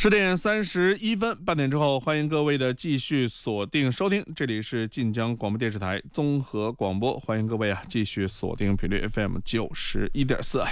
10点31分，半点之后，欢迎各位的继续锁定收听，这里是晋江广播电视台综合广播，欢迎各位继续锁定频率 FM 91.4。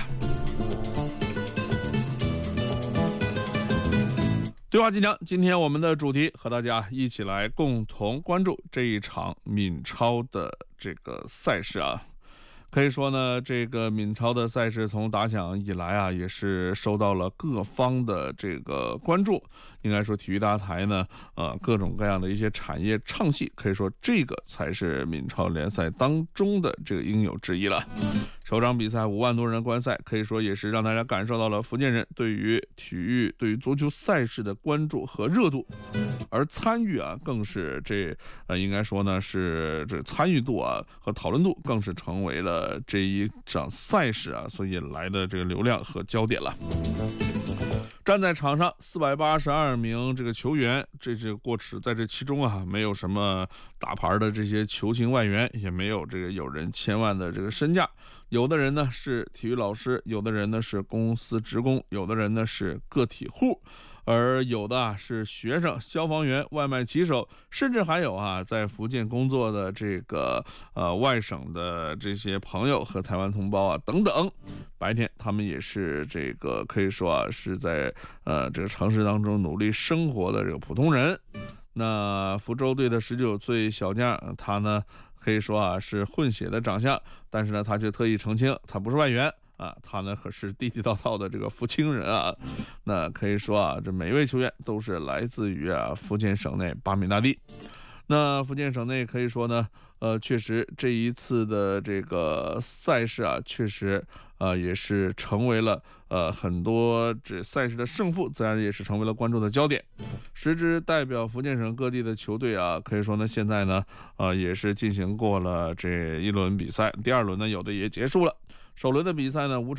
对话晋江，今天我们的主题和大家一起来共同关注这一场闽超的这个赛事啊。可以说呢，这个闽超的赛事从打响以来啊，也是受到了各方的这个关注。应该说，体育大台呢，各种各样的一些产业唱戏，可以说这个才是闽超联赛当中的这个应有之义了。首场比赛5万多人观赛，可以说也是让大家感受到了福建人对于体育、对于足球赛事的关注和热度，而参与啊，更是应该说呢是这参与度啊和讨论度更是成为了这一场赛事啊所引来的这个流量和焦点了。站在场上482名这个球员，这过池在这其中啊，没有什么大牌的这些球星外援，也没有这个有人千万的这个身价。有的人呢是体育老师，有的人呢是公司职工，有的人呢是个体户，而有的是学生、消防员、外卖骑手，甚至还有在福建工作的这个外省的这些朋友和台湾同胞等等。白天他们也是这个可以说是在这个城市当中努力生活的这个普通人。那福州队的19岁小将，他呢可以说是混血的长相，但是呢他却特意澄清他不是外援他呢可是地地道道的这个福清人啊。那可以说这每一位球员都是来自于福建省内八闽大地。那福建省内可以说呢确实这一次的这个赛事确实也是成为了很多这赛事的胜负，自然也是成为了关注的焦点。10支代表福建省各地的球队可以说呢现在呢也是进行过了这一轮比赛，第二轮呢有的也结束了。首轮的比赛呢，5场